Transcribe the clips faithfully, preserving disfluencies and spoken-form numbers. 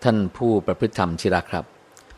ท่านผู้ประพฤติธรรมที่รักครับ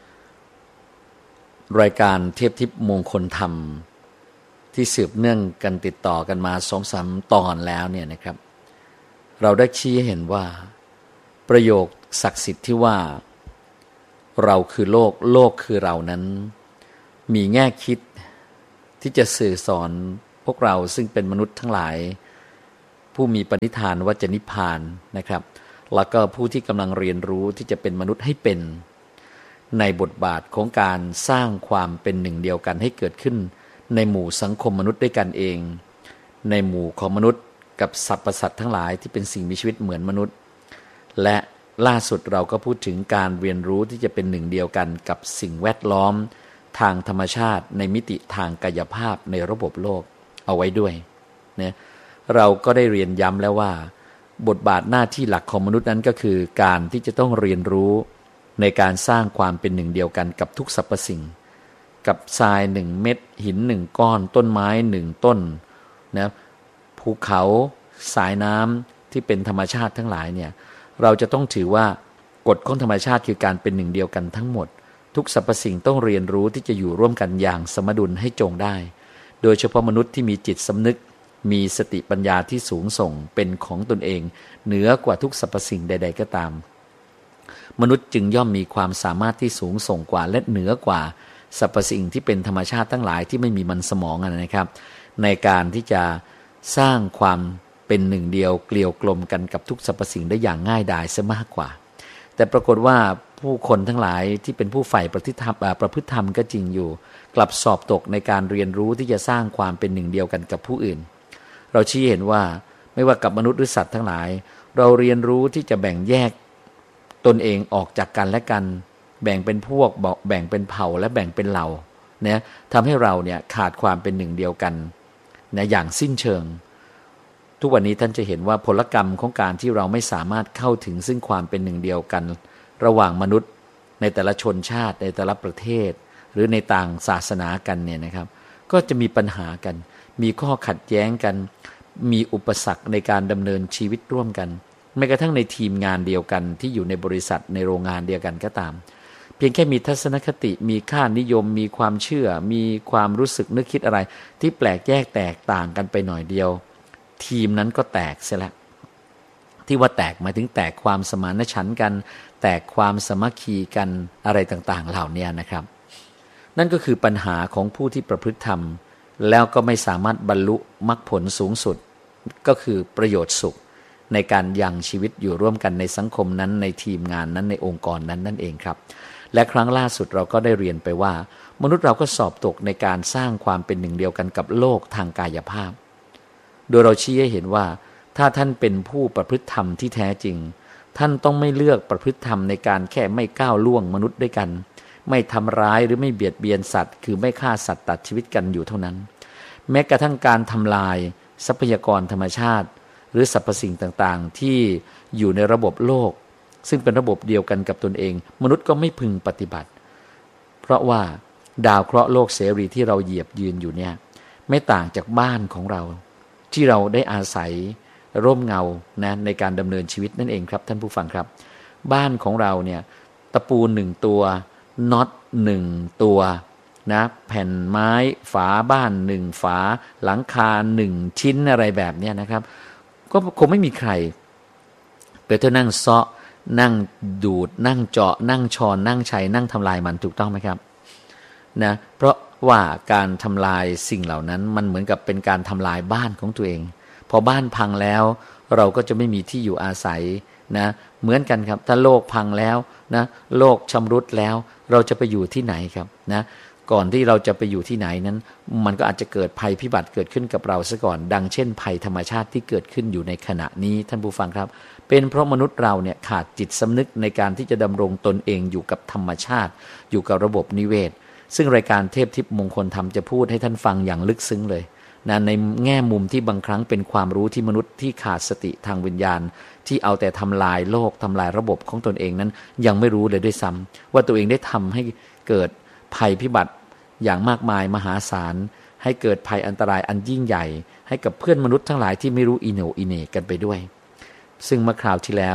รายการเทพทิพย์มงคลธรรมที่สืบเนื่องกันติดต่อกันมา สองสาม ตอนแล้วเนี่ยนะครับเราได้ชี้เห็นว่าประโยคศักดิ์สิทธิ์ที่ว่าเราคือโลกโลกคือเรานั้นมีแง่คิดที่จะสื่อสอนพวกเราซึ่งเป็นมนุษย์ทั้งหลายผู้มีปณิธานว่าจะนิพพานนะครับแล้วก็ผู้ที่กำลังเรียนรู้ที่จะเป็นมนุษย์ให้เป็นในบทบาทของการสร้างความเป็นหนึ่งเดียวกันให้เกิดขึ้นในหมู่สังคมมนุษย์ด้วยกันเองในหมู่ของมนุษย์กับสรรพสัตว์ทั้งหลายที่เป็นสิ่งมีชีวิตเหมือนมนุษย์และล่าสุดเราก็พูดถึงการเรียนรู้ที่จะเป็นหนึ่งเดียวกันกับสิ่งแวดล้อมทางธรรมชาติในมิติทางกายภาพในระบบโลกเอาไว้ด้วยนะเราก็ได้เรียนย้ำแล้วว่าบทบาทหน้าที่หลักของมนุษย์นั้นก็คือการที่จะต้องเรียนรู้ในการสร้างความเป็นหนึ่งเดียวกันกับทุกสรรพสิ่งกับทรายหนึ่งเม็ดหินหนึ่งก้อนต้นไม้หนึ่งต้นนะภูเขาสายน้ำที่เป็นธรรมชาติทั้งหลายเนี่ยเราจะต้องถือว่ากฎของธรรมชาติคือการเป็นหนึ่งเดียวกันทั้งหมดทุกสรรพสิ่งต้องเรียนรู้ที่จะอยู่ร่วมกันอย่างสมดุลให้จงได้โดยเฉพาะมนุษย์ที่มีจิตสำนึกมีสติปัญญาที่สูงส่งเป็นของตนเองเหนือกว่าทุกสรรพสิ่งใดๆก็ตามมนุษย์จึงย่อมมีความสามารถที่สูงส่งกว่าและเหนือกว่าสรรพสิ่งที่เป็นธรรมชาติทั้งหลายที่ไม่มีมันสมองนะครับในการที่จะสร้างความเป็นหนึ่งเดียวเกลียวกลมกันกับทุกสรรพสิ่งได้อย่างง่ายดายซะมากกว่าแต่ปรากฏว่าผู้คนทั้งหลายที่เป็นผู้ใฝ่ประพฤติธรรมประพฤติธรรมก็จริงอยู่กลับสอบตกในการเรียนรู้ที่จะสร้างความเป็นหนึ่งเดียวกันกับผู้อื่นเราชี้เห็นว่าไม่ว่ากับมนุษย์หรือสัตว์ทั้งหลายเราเรียนรู้ที่จะแบ่งแยกตนเองออกจากกันและกันแบ่งเป็นพวกแบ่งเป็นเผ่าและแบ่งเป็นเหล่าเนี่ยทำให้เราเนี่ยขาดความเป็นหนึ่งเดียวกันนะอย่างสิ้นเชิงทุกวันนี้ท่านจะเห็นว่าผลกรรมของการที่เราไม่สามารถเข้าถึงซึ่งความเป็นหนึ่งเดียวกันระหว่างมนุษย์ในแต่ละชนชาติในแต่ละประเทศหรือในต่างศาสนากันเนี่ยนะครับก็จะมีปัญหากันมีข้อขัดแย้งกันมีอุปสรรคในการดำเนินชีวิตร่วมกันแม้กระทั่งในทีมงานเดียวกันที่อยู่ในบริษัทในโรงงานเดียวกันก็ตามเพียงแค่มีทัศนคติมีค่านิยมมีความเชื่อมีความรู้สึกนึกคิดอะไรที่แปลกแยกแตกต่างกันไปหน่อยเดียวทีมนั้นก็แตกเสียแล้วที่ว่าแตกหมายถึงแตกความสมานฉันท์กันแตกความสามัคคีกันอะไรต่างๆเหล่านี้นะครับนั่นก็คือปัญหาของผู้ที่ประพฤติธรรมแล้วก็ไม่สามารถบรรลุมรรคผลสูงสุดก็คือประโยชน์สุขในการยังชีวิตอยู่ร่วมกันในสังคมนั้นในทีมงานนั้นในองค์กรนั้นนั่นเองครับและครั้งล่าสุดเราก็ได้เรียนไปว่ามนุษย์เราก็สอบตกในการสร้างความเป็นหนึ่งเดียวกันกับโลกทางกายภาพโดยเราชี้ให้เห็นว่าถ้าท่านเป็นผู้ประพฤติธรรมที่แท้จริงท่านต้องไม่เลือกประพฤติธรรมในการแค่ไม่ก้าวล่วงมนุษย์ด้วยกันไม่ทำร้ายหรือไม่เบียดเบียนสัตว์คือไม่ฆ่าสัตว์ตัดชีวิตกันอยู่เท่านั้นแม้กระทั่งการทำลายทรัพยากรธรรมชาติหรือสรรพสิ่งต่างๆที่อยู่ในระบบโลกซึ่งเป็นระบบเดียวกันกับตนเองมนุษย์ก็ไม่พึงปฏิบัติเพราะว่าดาวเคราะห์โลกเสรีที่เราเหยียบยืนอยู่เนี่ยไม่ต่างจากบ้านของเราที่เราได้อาศัยร่มเงานะในการดำเนินชีวิตนั่นเองครับท่านผู้ฟังครับบ้านของเราเนี่ยตะปูหนึ่งตัวน็อตหนึ่งตัวนะแผ่นไม้ฝาบ้านหนึ่งฝาหลังคาหนึ่งชิ้นอะไรแบบนี้นะครับก็คงไม่มีใครไปเท่านั่งเซาะนั่งดูดนั่งเจาะนั่งชอนนั่งชัยนั่งทำลายมันถูกต้องไหมครับนะเพราะว่าการทำลายสิ่งเหล่านั้นมันเหมือนกับเป็นการทำลายบ้านของตัวเองพอบ้านพังแล้วเราก็จะไม่มีที่อยู่อาศัยนะเหมือนกันครับถ้าโลกพังแล้วนะโลกชำรุดแล้วเราจะไปอยู่ที่ไหนครับนะก่อนที่เราจะไปอยู่ที่ไหนนั้นมันก็อาจจะเกิดภัยพิบัติเกิดขึ้นกับเราซะก่อนดังเช่นภัยธรรมชาติที่เกิดขึ้นอยู่ในขณะนี้ท่านผู้ฟังครับเป็นเพราะมนุษย์เราเนี่ยขาดจิตสำนึกในการที่จะดำรงตนเองอยู่กับธรรมชาติอยู่กับระบบนิเวศซึ่งรายการเทพทิพย์มงคลธรรมจะพูดให้ท่านฟังอย่างลึกซึ้งเลยนะในแง่มุมที่บางครั้งเป็นความรู้ที่มนุษย์ที่ขาดสติทางวิญญาณที่เอาแต่ทำลายโลกทำลายระบบของตนเองนั้นยังไม่รู้เลยด้วยซ้ำว่าตัวเองได้ทำให้เกิดภัยพิบัติอย่างมากมายมหาศาลให้เกิดภัยอันตรายอันยิ่งใหญ่ให้กับเพื่อนมนุษย์ทั้งหลายที่ไม่รู้อีโหนอีเหน่กันไปด้วยซึ่งเมื่อคราวที่แล้ว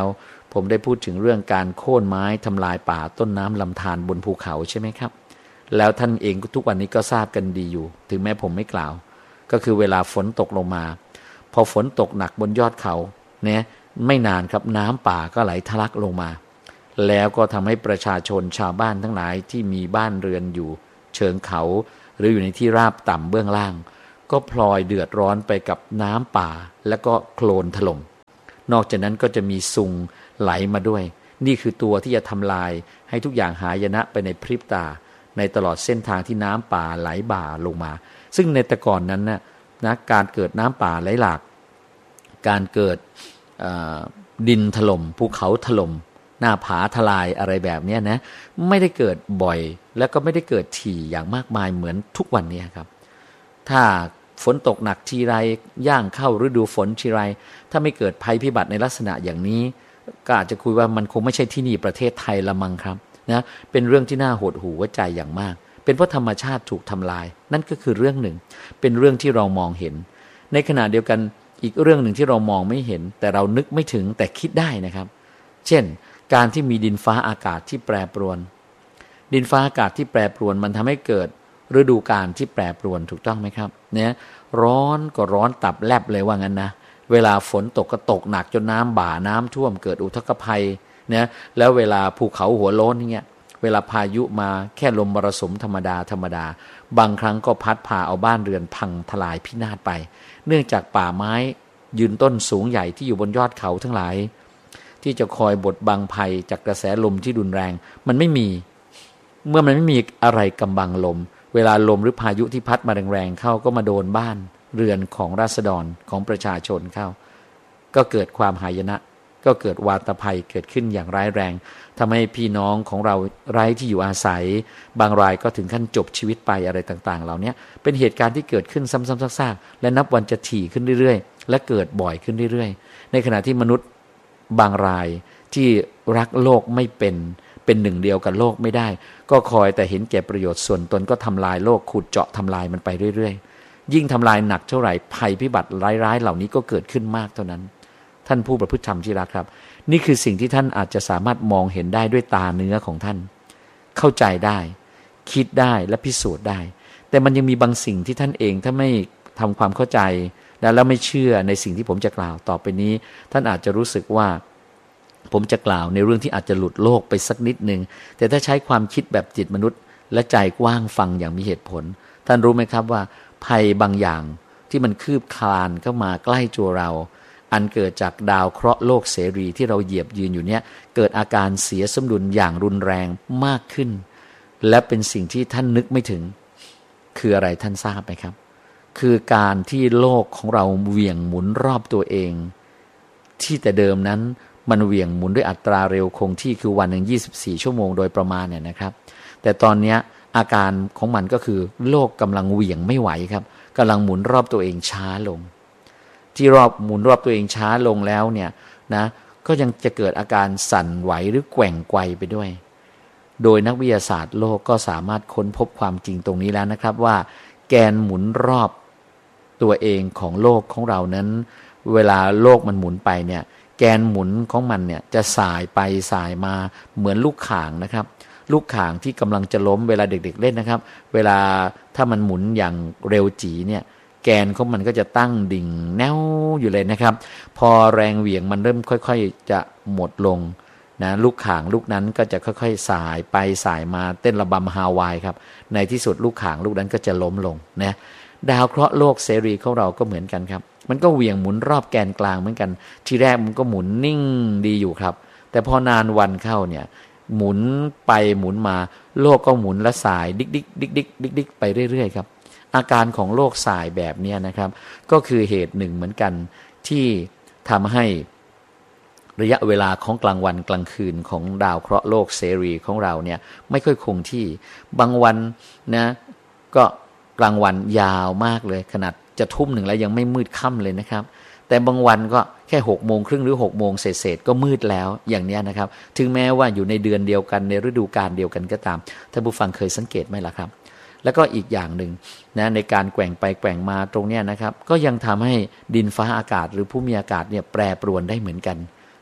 ผมได้พูดถึงเรื่องการโค่นไม้ทำลายป่าต้นน้ำลำธารบนภูเขาใช่ไหมครับแล้วท่านเองทุกวันนี้ก็ทราบกันดีอยู่ถึงแม้ผมไม่กล่าวก็คือเวลาฝนตกลงมาพอฝนตกหนักบนยอดเขาเนี่ยไม่นานครับน้ำป่าก็ไหลทะลักลงมาแล้วก็ทำให้ประชาชนชาวบ้านทั้งหลายที่มีบ้านเรือนอยู่เชิงเขาหรืออยู่ในที่ราบต่ำเบื้องล่างก็พลอยเดือดร้อนไปกับน้ำป่าและก็โคลนถล่มนอกจากนั้นก็จะมีซุงไหลมาด้วยนี่คือตัวที่จะทำลายให้ทุกอย่างหายนะไปในพริบตาในตลอดเส้นทางที่น้ำป่าไหลบ่าลงมาซึ่งในแต่ก่อนนั้นนะนะการเกิดน้ำป่าไหลหลากการเกิดดินถล่มภูเขาถล่มหน้าผาทลายอะไรแบบนี้นะไม่ได้เกิดบ่อยแล้วก็ไม่ได้เกิดถี่อย่างมากมายเหมือนทุกวันนี้ครับถ้าฝนตกหนักทีไรย่างเข้าฤดูฝนทีไรถ้าไม่เกิดภัยพิบัติในลักษณะอย่างนี้ก็อาจจะคุยว่ามันคงไม่ใช่ที่นี่ประเทศไทยละมั้งครับนะเป็นเรื่องที่น่าหดหู่หัวใจอย่างมากเป็นเพราะธรรมชาติถูกทำลายนั่นก็คือเรื่องหนึ่งเป็นเรื่องที่เรามองเห็นในขณะเดียวกันอีกเรื่องหนึ่งที่เรามองไม่เห็นแต่เรานึกไม่ถึงแต่คิดได้นะครับเช่นการที่มีดินฟ้าอากาศที่แปรปรวนดินฟ้าอากาศที่แปรปรวนมันทำให้เกิดฤดูกาลที่แปรปรวนถูกต้องไหมครับเนี่ยร้อนก็ร้อนตับแลบเลยว่างั้นนะเวลาฝนตกก็ตกหนักจนน้ำบ่าน้ำท่วมเกิดอุทกภัยเนี่ยแล้วเวลาภูเขาหัวโล้นอย่างเงี้ยเวลาพายุมาแค่ลมมรสุมธรรมดาธรรมดาบางครั้งก็พัดพาเอาบ้านเรือนพังทลายพินาศไปเนื่องจากป่าไม้ยืนต้นสูงใหญ่ที่อยู่บนยอดเขาทั้งหลายที่จะคอยบดบังภัยจากกระแสลมที่รุนแรงมันไม่มีเมื่อมันไม่มีอะไรกำบังลมเวลาลมหรือพายุที่พัดมาแรงๆเข้าก็มาโดนบ้านเรือนของราษฎรของประชาชนเข้าก็เกิดความหายนะก็เกิดวาตภัยเกิดขึ้นอย่างร้ายแรงทำให้พี่น้องของเราไร้ที่อยู่อาศัยบางรายก็ถึงขั้นจบชีวิตไปอะไรต่างๆเหล่านี้เป็นเหตุการณ์ที่เกิดขึ้นซ้ำๆซากๆและนับวันจะถี่ขึ้นเรื่อยๆและเกิดบ่อยขึ้นเรื่อยๆในขณะที่มนุษย์บางรายที่รักโลกไม่เป็นเป็นหนึ่งเดียวกับโลกไม่ได้ก็คอยแต่เห็นแก่ประโยชน์ส่วนตนก็ทำลายโลกขุดเจาะทำลายมันไปเรื่อยๆยิ่งทำลายหนักเท่าไหร่ภัยพิบัติร้ายๆเหล่านี้ก็เกิดขึ้นมากเท่านั้นท่านผู้ประพฤติธรรมที่รักครับนี่คือสิ่งที่ท่านอาจจะสามารถมองเห็นได้ด้วยตาเนื้อของท่านเข้าใจได้คิดได้และพิสูจน์ได้แต่มันยังมีบางสิ่งที่ท่านเองถ้าไม่ทำความเข้าใจแล้วไม่เชื่อในสิ่งที่ผมจะกล่าวต่อไปนี้ท่านอาจจะรู้สึกว่าผมจะกล่าวในเรื่องที่อาจจะหลุดโลกไปสักนิดนึงแต่ถ้าใช้ความคิดแบบจิตมนุษย์และใจกว้างฟังอย่างมีเหตุผลท่านรู้ไหมครับว่าภัยบางอย่างที่มันคืบคลานเข้ามาใกล้ตัวเราอันเกิดจากดาวเคราะห์โลกเสรีที่เราเหยียบยืนอยู่เนี้ยเกิดอาการเสียสมดุลอย่างรุนแรงมากขึ้นและเป็นสิ่งที่ท่านนึกไม่ถึงคืออะไรท่านทราบไหมครับคือการที่โลกของเราเหวี่ยงหมุนรอบตัวเองที่แต่เดิมนั้นมันเหวี่ยงหมุนด้วยอัตราเร็วคงที่คือวันหนึ่งยี่สิบสี่ชั่วโมงโดยประมาณเนี่ยนะครับแต่ตอนนี้อาการของมันก็คือโลกกำลังเหวี่ยงไม่ไหวครับกำลังหมุนรอบตัวเองช้าลงที่รอบหมุนรอบตัวเองช้าลงแล้วเนี่ยนะก็ยังจะเกิดอาการสั่นไหวหรือแกว่งไกวไปด้วยโดยนักวิทยาศาสตร์โลกก็สามารถค้นพบความจริงตรงนี้แล้วนะครับว่าแกนหมุนรอบตัวเองของโลกของเรานั้นเวลาโลกมันหมุนไปเนี่ยแกนหมุนของมันเนี่ยจะสายไปสายมาเหมือนลูกข่างนะครับลูกข่างที่กำลังจะล้มเวลาเด็กๆเล่นนะครับเวลาถ้ามันหมุนอย่างเร็วจีเนี่ยแกนของมันก็จะตั้งดิ่งแนวอยู่เลยนะครับพอแรงเหวี่ยงมันเริ่มค่อยๆจะหมดลงนะลูกข่างลูกนั้นก็จะค่อยๆสายไปสายมาเต้นระบำฮาวายครับในที่สุดลูกข่างลูกนั้นก็จะล้มลงนะดาวเคราะห์โลกเสรีของเราก็เหมือนกันครับมันก็เหวี่ยงหมุนรอบแกนกลางเหมือนกันทีแรกมันก็หมุนนิ่งดีอยู่ครับแต่พอนานวันเข้าเนี่ยหมุนไปหมุนมาโลกก็หมุนและสายดิกดิกดิกดิกดิกดิกไปเรื่อยๆครับอาการของโลกสายแบบนี้นะครับก็คือเหตุหนึ่งเหมือนกันที่ทำให้ระยะเวลาของกลางวันกลางคืนของดาวเคราะห์โลกเสรีของเราเนี่ยไม่ค่อยคงที่บางวันนะก็กลางวันยาวมากเลยขนาดจะทุ่มหนึ่งแล้วยังไม่มืดค่ำเลยนะครับแต่บางวันก็แค่หกโมงครึ่งหรือหกโมงเศษๆก็มืดแล้วอย่างนี้นะครับถึงแม้ว่าอยู่ในเดือนเดียวกันในฤดูกาลเดียวกันก็ตามท่านผู้ฟังเคยสังเกตไหมล่ะครับแล้วก็อีกอย่างหนึ่งนะในการแกว่งไปแกว่งมาตรงนี้นะครับก็ยังทำให้ดินฟ้าอากาศหรือภูมิอากาศเนี่ยแปรปรวนได้เหมือนกัน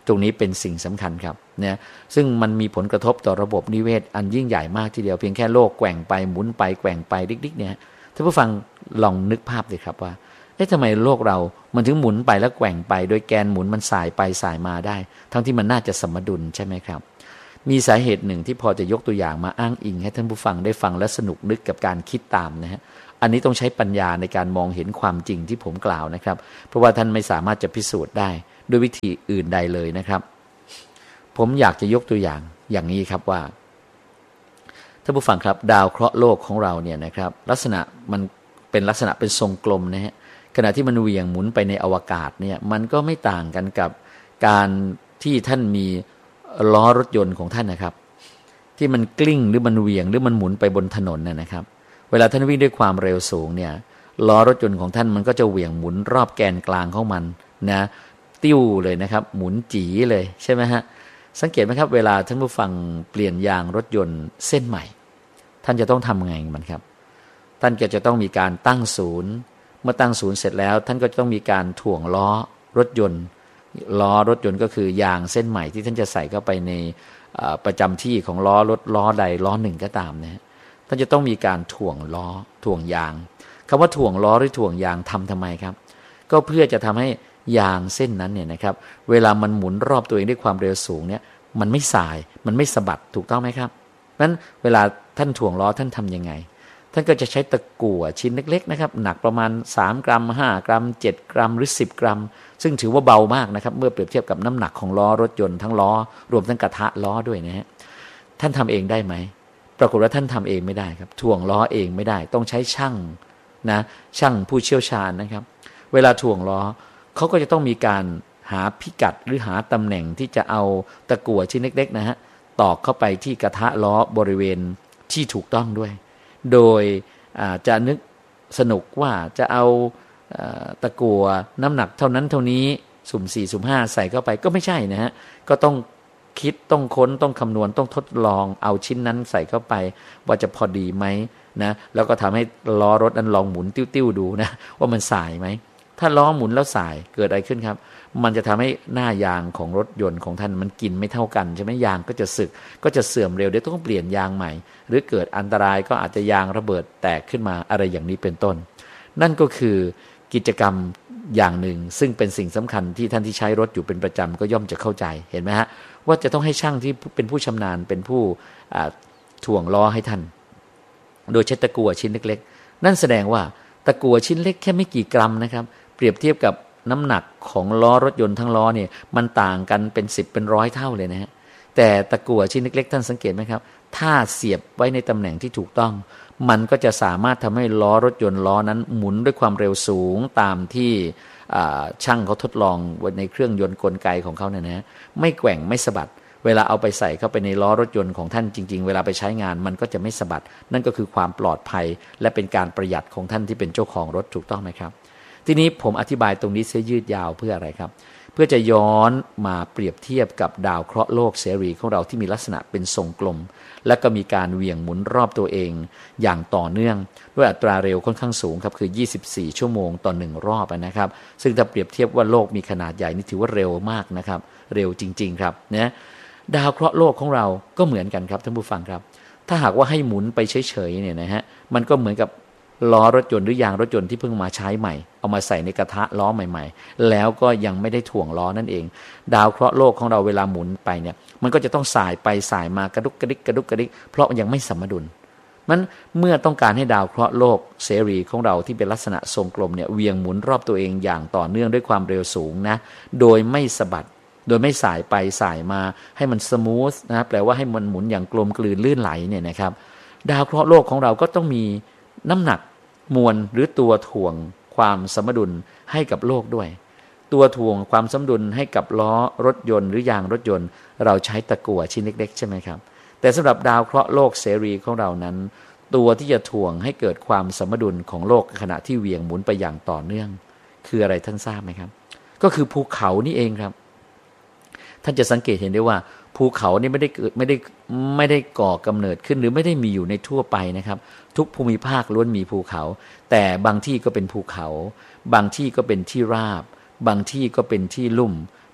ตรงนี้เป็นสิ่งสำคัญครับเนี่ยซึ่งมันมีผลกระทบต่อระบบนิเวศอันยิ่งใหญ่มากทีเดียวเพียงแค่โลกแกว่งไปหมุนไปแกว่งไปดิ๊กๆเนี่ยท่านผู้ฟังลองนึกภาพดิครับว่าเอ๊ะทำไมโลกเรามันถึงหมุนไปแล้วแกว่งไปโดยแกนหมุนมันสายไปสายมาได้ทั้งที่มันน่าจะสมดุลใช่ไหมครับมีสาเหตุหนึ่งที่พอจะยกตัวอย่างมาอ้างอิงให้ท่านผู้ฟังได้ฟังและสนุกนึกกับการคิดตามนะฮะอันนี้ต้องใช้ปัญญาในการมองเห็นความจริงที่ผมกล่าวนะครับเพราะว่าท่านไม่สามารถจะพิสูจน์ได้ด้วยวิธีอื่นใดเลยนะครับผมอยากจะยกตัวอย่างอย่างนี้ครับว่าท่านผู้ฟังครับดาวเคราะห์โลกของเราเนี่ยนะครับลักษณะมันเป็นลักษณะเป็นทรงกลมนะฮะขณะที่มันเหวี่ยงหมุนไปในอวกาศเนี่ยมันก็ไม่ต่างกันกับการที่ท่านมีล้อรถยนต์ของท่านนะครับที่มันกลิ้งหรือมันเหวี่ยงหรือมันหมุนไปบนถนนน่ะนะครับเวลาท่านวิ่งด้วยความเร็วสูงเนี่ยล้อรถยนต์ของท่านมันก็จะเหวี่ยงหมุนรอบแกนกลางของมันนะติ้วเลยนะครับหมุนจี๋เลยใช่ไหมฮะสังเกตไหมครับเวลาท่านผู้ฟังเปลี่ยนยางรถยนต์เส้นใหม่ท่านจะต้องทำไงมันครับท่านก็จะต้องมีการตั้งศูนย์เมื่อตั้งศูนย์เสร็จแล้วท่านก็ต้องมีการถ่วงล้อรถยนต์ล้อรถยนต์ก็คือยางเส้นใหม่ที่ท่านจะใส่เข้าไปในประจำที่ของล้อรถล้อใดล้อหนึ่งก็ตามนะท่านจะต้องมีการถ่วงล้อถ่วงยางคำว่าถ่วงล้อหรือถ่วงยางทำทำไมครับก็เพื่อจะทำให้ยางเส้นนั้นเนี่ยนะครับเวลามันหมุนรอบตัวเองด้วยความเร็วสูงเนี่ยมันไม่สายมันไม่สะบัดถูกต้องไหมครับนั้นเวลาท่านถ่วงล้อท่านทำยังไงท่านก็จะใช้ตะกั่วชิ้นเล็กๆนะครับหนักประมาณสามกรัมห้ากรัมเจ็ดกรัมหรือสิบกรัมซึ่งถือว่าเบามากนะครับเมื่อเปรียบเทียบกับน้ำหนักของล้อรถยนต์ทั้งล้อรวมทั้งกระทะล้อด้วยนะฮะท่านทำเองได้ไหมปรากฏว่าท่านทำเองไม่ได้ครับถ่วงล้อเองไม่ได้ต้องใช้ช่างนะช่างผู้เชี่ยวชาญนะครับเวลาถ่วงล้อเขาก็จะต้องมีการหาพิกัดหรือหาตำแหน่งที่จะเอาตะกั่วชิ้นเล็กๆนะฮะตอกเข้าไปที่กระทะล้อบริเวณที่ถูกต้องด้วยโดยจะนึกสนุกว่าจะเอาตะกั่วน้ำหนักเท่านั้นเท่านี้สุ่มสี่สุ่มห้าใส่เข้าไปก็ไม่ใช่นะฮะก็ต้องคิดต้องค้นต้องคำนวณต้องทดลองเอาชิ้นนั้นใส่เข้าไปว่าจะพอดีไหมนะแล้วก็ทำให้ล้อรถนั้นลองหมุนติ้วๆดูนะว่ามันสายไหมถ้าล้อหมุนแล้วสายเกิดอะไรขึ้นครับมันจะทำให้หน้ายางของรถยนต์ของท่านมันกินไม่เท่ากันใช่ไหมยางก็จะสึกก็จะเสื่อมเร็วเดี๋ยวต้องเปลี่ยนยางใหม่หรือเกิดอันตรายก็อาจจะยางระเบิดแตกขึ้นมาอะไรอย่างนี้เป็นต้นนั่นก็คือกิจกรรมอย่างหนึ่งซึ่งเป็นสิ่งสำคัญที่ท่านที่ใช้รถอยู่เป็นประจำก็ย่อมจะเข้าใจเห็นไหมฮะว่าจะต้องให้ช่างที่เป็นผู้ชำนาญเป็นผู้ถ่วงล้อให้ท่านโดยใช้ตะกั่วชิ้นเล็กๆนั่นแสดงว่าตะกั่วชิ้นเล็กแค่ไม่กี่กรัมนะครับเปรียบเทียบกับน้ำหนักของล้อรถยนต์ทั้งล้อเนี่ยมันต่างกันเป็นสิบเป็นร้อยเท่าเลยนะฮะแต่ตะกั่วชิ้นเล็กๆท่านสังเกตไหมครับถ้าเสียบไว้ในตำแหน่งที่ถูกต้องมันก็จะสามารถทำให้ล้อรถยนต์ล้อนั้นหมุนด้วยความเร็วสูงตามที่ช่างเขาทดลองในเครื่องยนต์กลไกของเขาเนี่ยนะไม่แกว่งไม่สะบัดเวลาเอาไปใส่เข้าไปในล้อรถยนต์ของท่านจริงๆเวลาไปใช้งานมันก็จะไม่สะบัดนั่นก็คือความปลอดภัยและเป็นการประหยัดของท่านที่เป็นเจ้าของรถถูกต้องไหมครับทีนี้ผมอธิบายตรงนี้เสียยืดยาวเพื่ออะไรครับเพื่อจะย้อนมาเปรียบเทียบกับดาวเคราะห์โลกเสรีของเราที่มีลักษณะเป็นทรงกลมและก็มีการเหวี่ยงหมุนรอบตัวเองอย่างต่อเนื่องด้วยอัตราเร็วค่อนข้างสูงครับคือยี่สิบสี่ชั่วโมงต่อหนึ่งรอบนะครับซึ่งถ้าเปรียบเทียบว่าโลกมีขนาดใหญ่นี่ถือว่าเร็วมากนะครับเร็วจริงๆครับนะดาวเคราะห์โลกของเราก็เหมือนกันครับท่านผู้ฟังครับถ้าหากว่าให้หมุนไปเฉยๆเนี่ยนะฮะมันก็เหมือนกับล้อรถยนต์หรือยางรถยนต์ที่เพิ่งมาใช้ใหม่เอามาใส่ในกระทะล้อใหม่ๆแล้วก็ยังไม่ได้ถ่วงล้อนั่นเองดาวเคราะห์โลกของเราเวลาหมุนไปเนี่ยมันก็จะต้องสายไปสายมากระดุกกระดิกกระดุกกระดิกเพราะยังไม่สมดุลมันเมื่อต้องการให้ดาวเคราะห์โลกเสรีของเราที่เป็นลักษณะทรงกลมเนี่ยเวียงหมุนรอบตัวเองอย่างต่อเนื่องด้วยความเร็วสูงนะโดยไม่สะบัดโดยไม่สายไปสายมาให้มันสมูทนะแปลว่าให้มันหมุนอย่างกลมกลืนลื่นไหลเนี่ยนะครับดาวเคราะห์โลกของเราก็ต้องมีน้ำหนักมวลหรือตัวถ่วงความสมดุลให้กับโลกด้วยตัวถ่วงความสมดุลให้กับล้อรถยนต์หรือยางรถยนต์เราใช้ตะกั่วชิ้นเล็กๆใช่ไหมครับแต่สำหรับดาวเคราะห์โลกเสรีของเรานั้นตัวที่จะถ่วงให้เกิดความสมดุลของโลกขณะที่เหวี่ยงหมุนไปอย่างต่อเนื่องคืออะไรท่านทราบไหมครับก็คือภูเขานี่เองครับท่านจะสังเกตเห็นได้ว่าภูเขานี่ไม่ได้เกิดไม่ได้ไม่ได้ก่อกำเนิดขึ้นหรือไม่ได้มีอยู่ในทั่วไปนะครับทุกภูมิภาคล้วนมีภูเขาแต่บางที่ก็เป็นภูเขาบางที่ก็เป็นที่ราบบางที่ก็เป็นที่ลุ่ม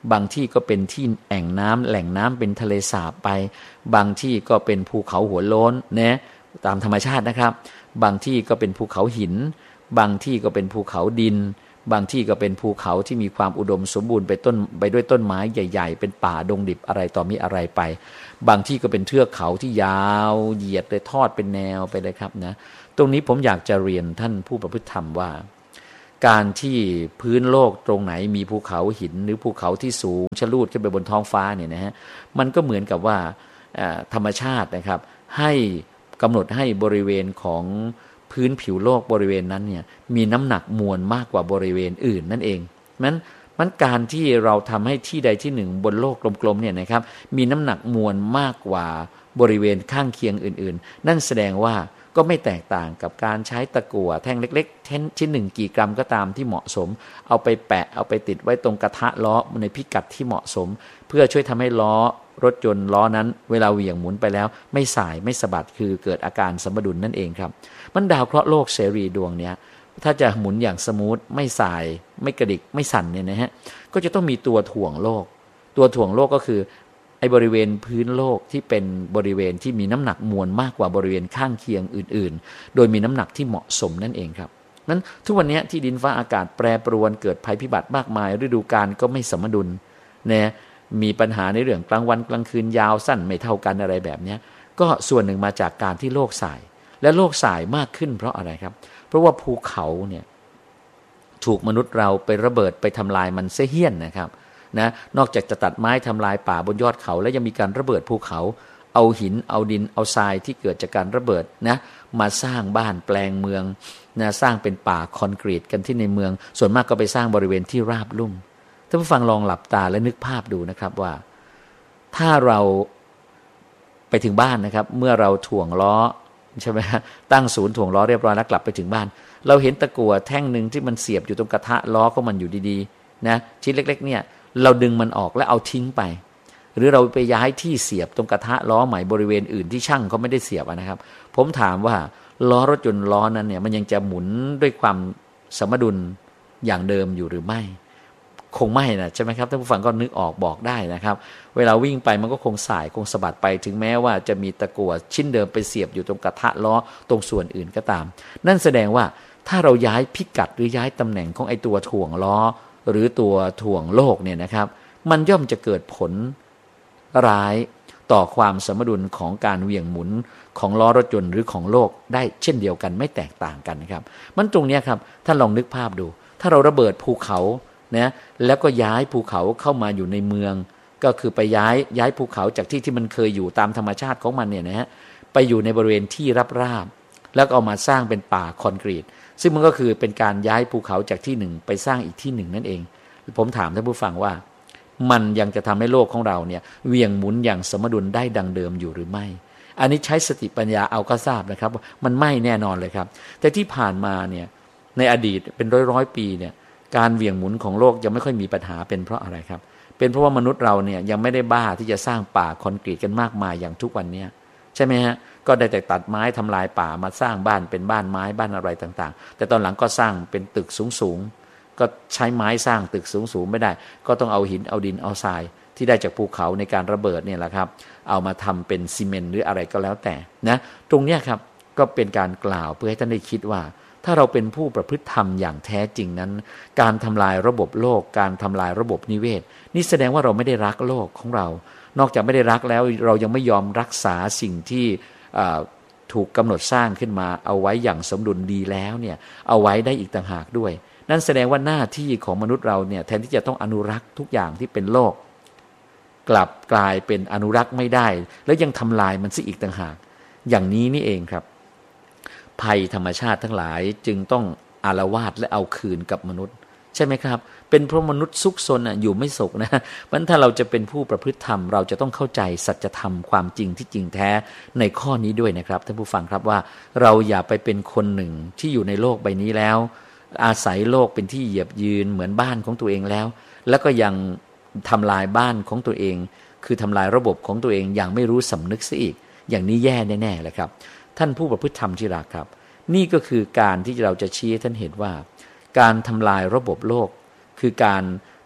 บางที่ก็เป็นที่แอ่งน้ำแหล่งน้ำเป็นทะเลสาบไปบางที่ก็เป็นภูเขาหัวโล้นนะตามธรรมชาตินะครับบางที่ก็เป็นภูเขาหินบางที่ก็เป็นภูเขาดินบางที่ก็เป็นภูเขาที่มีความอุดมสมบูรณ์ไปต้นไปด้วยต้นไม้ใหญ่ๆเป็นป่าดงดิบอะไรต่อมีอะไรไปบางที่ก็เป็นเทือกเขาที่ยาวเหยียดเลยทอดเป็นแนวไปเลยครับนะตรงนี้ผมอยากจะเรียนท่านผู้ประพฤติธรรมว่าการที่พื้นโลกตรงไหนมีภูเขาหินหรือภูเขาที่สูงชะลูดขึ้นไปบนท้องฟ้าเนี่ยนะฮะมันก็เหมือนกับว่าธรรมชาตินะครับให้กำหนดให้บริเวณของพื้นผิวโลกบริเวณนั้นเนี่ยมีน้ำหนักมวลมากกว่าบริเวณอื่นนั่นเองนั้นมันการที่เราทำให้ที่ใดที่หนึ่งบนโลกกลมๆเนี่ยนะครับมีน้ำหนักมวลมากกว่าบริเวณข้างเคียงอื่นๆนั่นแสดงว่าก็ไม่แตกต่างกับการใช้ตะกั่วแท่งเล็กๆชิ้นหนึ่งกี่กรัมก็ตามที่เหมาะสมเอาไปแปะเอาไปติดไว้ตรงกระทะล้อในพิกัดที่เหมาะสมเพื่อช่วยทำให้ล้อรถยนต์ล้อนั้นเวลาเหวี่ยงหมุนไปแล้วไม่สายไม่สะบัดคือเกิดอาการสมดุลนั่นเองครับมันดาวเคราะห์โลกเสรีดวงเนี้ยถ้าจะหมุนอย่างสมูทไม่สายไม่กระดิกไม่สั่นเนี่ยนะฮะก็จะต้องมีตัวถ่วงโลกตัวถ่วงโลกก็คือไอ้บริเวณพื้นโลกที่เป็นบริเวณที่มีน้ำหนักมวลมากกว่าบริเวณข้างเคียงอื่นๆโดยมีน้ำหนักที่เหมาะสมนั่นเองครับนั้นทุกวันนี้ที่ดินฟ้าอากาศแปรปรวนเกิดภัยพิบัติมากมายฤดูกาลก็ไม่สมดุลนะมีปัญหาในเรื่องกลางวันกลางคืนยาวสั้นไม่เท่ากันอะไรแบบนี้ก็ส่วนหนึ่งมาจากการที่โลกส่ายและโลกส่ายมากขึ้นเพราะอะไรครับเพราะว่าภูเขาเนี่ยถูกมนุษย์เราไประเบิดไปทำลายมันเสียเหี้ยนนะครับนะนอกจากจะตัดไม้ทำลายป่าบนยอดเขาแล้วยังมีการระเบิดภูเขาเอาหินเอาดินเอาทรายที่เกิดจากการระเบิดนะมาสร้างบ้านแปลงเมืองนะสร้างเป็นป่าคอนกรีตกันที่ในเมืองส่วนมากก็ไปสร้างบริเวณที่ราบลุ่มท่านผู้ฟังลองหลับตาและนึกภาพดูนะครับว่าถ้าเราไปถึงบ้านนะครับเมื่อเราถ่วงล้อใช่ไหมตั้งศูนย์ถ่วงล้อเรียบร้อยแล้วกลับไปถึงบ้านเราเห็นตะกั่วแท่งหนึ่งที่มันเสียบอยู่ตรงกระทะล้อของมันอยู่ดีๆนะชิ้นเล็กๆเนี่ยเราดึงมันออกแล้วเอาทิ้งไปหรือเราไปย้ายที่เสียบตรงกระทะล้อใหม่บริเวณอื่นที่ช่างเขาไม่ได้เสียบนะครับผมถามว่าล้อรถยนต์ล้อนั้นเนี่ยมันยังจะหมุนด้วยความสมดุลอย่างเดิมอยู่หรือไม่คงไม่นะใช่ไหมครับท่านผู้ฟังก็นึกออกบอกได้นะครับเวลาวิ่งไปมันก็คงสายคงสะบัดไปถึงแม้ว่าจะมีตะกั่วชิ้นเดิมไปเสียบอยู่ตรงกระทะล้อตรงส่วนอื่นก็ตามนั่นแสดงว่าถ้าเราย้ายพิกัดหรือย้ายตำแหน่งของไอ้ตัวถ่วงล้อหรือตัวถ่วงโลกเนี่ยนะครับมันย่อมจะเกิดผลร้ายต่อความสมดุลของการเหวี่ยงหมุนของล้อรถยนต์หรือของโลกได้เช่นเดียวกันไม่แตกต่างกันครับมันตรงนี้ครับท่านลองนึกภาพดูถ้าเราระเบิดภูเขานะแล้วก็ย้ายภูเขาเข้ามาอยู่ในเมืองก็คือไปย้ายย้ายภูเขาจากที่ที่มันเคยอยู่ตามธรรมชาติของมันเนี่ยนะฮะไปอยู่ในบริเวณที่ราบๆแล้วก็เอามาสร้างเป็นป่าคอนกรีตซึ่งมันก็คือเป็นการย้ายภูเขาจากที่หนึ่งไปสร้างอีกที่หนึ่งนั่นเองผมถามท่านผู้ฟังว่ามันยังจะทำให้โลกของเราเนี่ยเหวี่ยงหมุนอย่างสมดุลได้ดังเดิมอยู่หรือไม่อันนี้ใช้สติปัญญาเอาก็ทราบนะครับมันไม่แน่นอนเลยครับแต่ที่ผ่านมาเนี่ยในอดีตเป็นร้อยร้อยปีเนี่ยการเหวี่ยงหมุนของโลกยังไม่ค่อยมีปัญหาเป็นเพราะอะไรครับเป็นเพราะว่ามนุษย์เราเนี่ยยังไม่ได้บ้าที่จะสร้างป่าคอนกรีตกันมากมายอย่างทุกวันนี้ใช่ไหมฮะก็ได้แต่ตัดไม้ทำลายป่ามาสร้างบ้านเป็นบ้านไม้บ้านอะไรต่างๆแต่ตอนหลังก็สร้างเป็นตึกสูงๆก็ใช้ไม้สร้างตึกสูงๆไม่ได้ก็ต้องเอาหินเอาดินเอาทรายที่ได้จากภูเขาในการระเบิดเนี่ยแหละครับเอามาทำเป็นซีเมนต์หรืออะไรก็แล้วแต่นะตรงเนี้ยครับก็เป็นการกล่าวเพื่อให้ท่านได้คิดว่าถ้าเราเป็นผู้ประพฤติธรรมอย่างแท้จริงนั้นการทำลายระบบโลกการทำลายระบบนิเวศนี่แสดงว่าเราไม่ได้รักโลกของเรานอกจากไม่ได้รักแล้วเรายังไม่ยอมรักษาสิ่งที่ถูกกำหนดสร้างขึ้นมาเอาไว้อย่างสมดุลดีแล้วเนี่ยเอาไว้ได้อีกต่างหากด้วยนั่นแสดงว่าหน้าที่ของมนุษย์เราเนี่ยแทนที่จะต้องอนุรักษ์ทุกอย่างที่เป็นโลกกลับกลายเป็นอนุรักษ์ไม่ได้แล้วยังทำลายมันซะอีกต่างหากอย่างนี้นี่เองครับภัยธรรมชาติทั้งหลายจึงต้องอาละวาดและเอาคืนกับมนุษย์ใช่ไหมครับเป็นเพราะมนุษย์ซุกซนอ่ะอยู่ไม่สุขนะเพราะฉะนั้นถ้าเราจะเป็นผู้ประพฤติธรรมเราจะต้องเข้าใจสัจธรรมความจริงที่จริงแท้ในข้อนี้ด้วยนะครับท่านผู้ฟังครับว่าเราอย่าไปเป็นคนหนึ่งที่อยู่ในโลกใบนี้แล้วอาศัยโลกเป็นที่เหยียบยืนเหมือนบ้านของตัวเองแล้วแล้วก็ยังทำลายบ้านของตัวเองคือทำลายระบบของตัวเองอย่างไม่รู้สำนึกซะอีกอย่างนี้แย่แน่ๆเลยครับท่านผู้ประพฤติธรรมที่รักครับนี่ก็คือการที่เราจะชี้ให้ท่านเห็นว่าการทำลายระบบโลกคือการ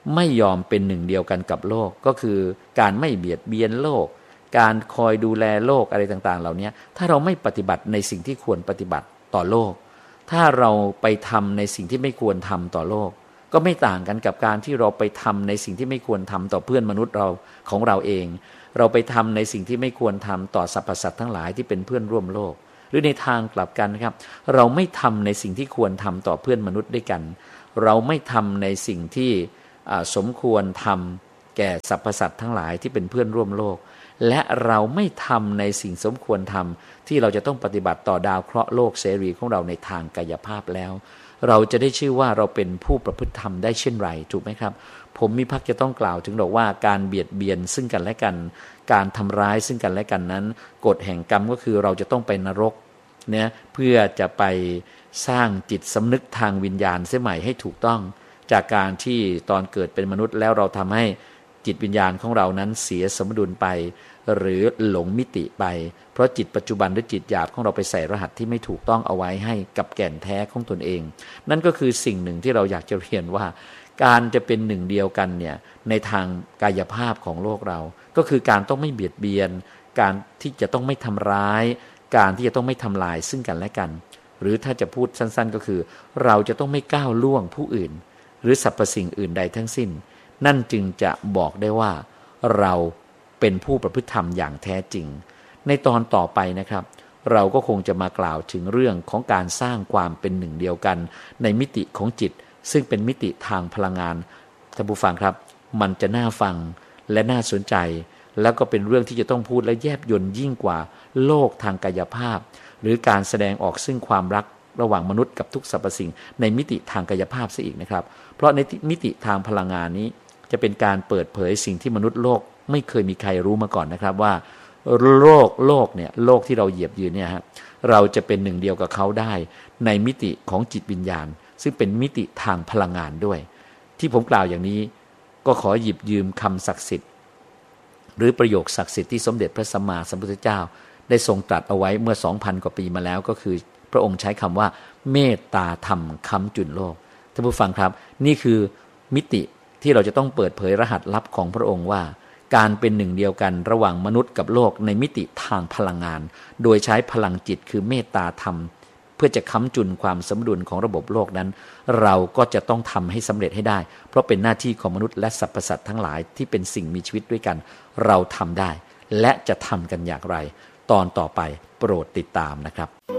ไม่ยอมเป็นหนึ่งเดียวกันกับโลกก็คือการไม่เบียดเบียนโลกการคอยดูแลโลกอะไรต่างๆเหล่านี้ถ้าเราไม่ปฏิบัติในสิ่งที่ควรปฏิบัติต่อโลกถ้าเราไปทำในสิ่งที่ไม่ควรทำต่อโลกก็ไม่ต่างกันกับการที่เราไปทำในสิ่งที่ไม่ควรทำต่อเพื่อนมนุษย์เราของเราเองเราไปทำในสิ่งที่ไม่ควรทำต่อสรรพสัตว์ทั้งหลายที่เป็นเพื่อนร่วมโลกหรือในทางกลับกันครับเราไม่ทำในสิ่งที่ควรทำต่อเพื่อนมนุษย์ด้วยกันเราไม่ทำในสิ่งที่สมควรทำแก่สรรพสัตว์ทั้งหลายที่เป็นเพื่อนร่วมโลกและเราไม่ทำในสิ่งสมควรทำที่เราจะต้องปฏิบัติต่อดาวเคราะห์โลกเสรีของเราในทางกายภาพแล้วเราจะได้ชื่อว่าเราเป็นผู้ประพฤติธรรมได้เช่นไรถูกไหมครับผมมีพักจะต้องกล่าวถึงบอกว่าการเบียดเบียนซึ่งกันและกันการทำร้ายซึ่งกันและกันนั้นกฎแห่งกรรมก็คือเราจะต้องไปนรกเนี่ยเพื่อจะไปสร้างจิตสำนึกทางวิญญาณเสียใหม่ให้ถูกต้องจากการที่ตอนเกิดเป็นมนุษย์แล้วเราทำให้จิตวิญญาณของเรานั้นเสียสมดุลไปหรือหลงมิติไปเพราะจิตปัจจุบันหรือจิตหยาบของเราไปใส่รหัสที่ไม่ถูกต้องเอาไว้ให้กับแก่นแท้ของตนเองนั่นก็คือสิ่งหนึ่งที่เราอยากจะเรียนว่าการจะเป็นหนึ่งเดียวกันเนี่ยในทางกายภาพของโลกเราก็คือการต้องไม่เบียดเบียนการที่จะต้องไม่ทำร้ายการที่จะต้องไม่ทำลายซึ่งกันและกันหรือถ้าจะพูดสั้นๆก็คือเราจะต้องไม่ก้าวล่วงผู้อื่นหรือสรรพสิ่งอื่นใดทั้งสิ้นนั่นจึงจะบอกได้ว่าเราเป็นผู้ประพฤติธรรมอย่างแท้จริงในตอนต่อไปนะครับเราก็คงจะมากล่าวถึงเรื่องของการสร้างความเป็นหนึ่งเดียวกันในมิติของจิตซึ่งเป็นมิติทางพลังงานท่านผู้ฟังครับมันจะน่าฟังและน่าสนใจแล้วก็เป็นเรื่องที่จะต้องพูดและแยบยลยิ่งกว่าโลกทางกายภาพหรือการแสดงออกซึ่งความรักระหว่างมนุษย์กับทุกสรรพสิ่งในมิติทางกายภาพซะอีกนะครับเพราะในมิติทางพลังงานนี้จะเป็นการเปิดเผยสิ่งที่มนุษย์โลกไม่เคยมีใครรู้มาก่อนนะครับว่าโลกโลกเนี่ยโลกที่เราเหยียบยืนเนี่ยฮะเราจะเป็นหนึ่งเดียวกับเขาได้ในมิติของจิตวิญญาณซึ่งเป็นมิติทางพลังงานด้วยที่ผมกล่าวอย่างนี้ก็ขอหยิบยืมคำศักดิ์สิทธิ์หรือประโยคศักดิ์สิทธิ์ที่สมเด็จพระสัมมาสัมพุทธเจ้าได้ทรงตรัสเอาไว้เมื่อ สองพัน กว่าปีมาแล้วก็คือพระองค์ใช้คำว่าเมตตาธรรมค้ำจุนโลกท่านผู้ฟังครับนี่คือมิติที่เราจะต้องเปิดเผยรหัสลับของพระองค์ว่าการเป็นหนึ่งเดียวกันระหว่างมนุษย์กับโลกในมิติทางพลังงานโดยใช้พลังจิตคือเมตตาธรรมเพื่อจะค้ำจุนความสมดุลของระบบโลกนั้นเราก็จะต้องทำให้สำเร็จให้ได้เพราะเป็นหน้าที่ของมนุษย์และสรรพสัตว์ทั้งหลายที่เป็นสิ่งมีชีวิตด้วยกันเราทำได้และจะทำกันอย่างไรตอนต่อไปโปรดติดตามนะครับ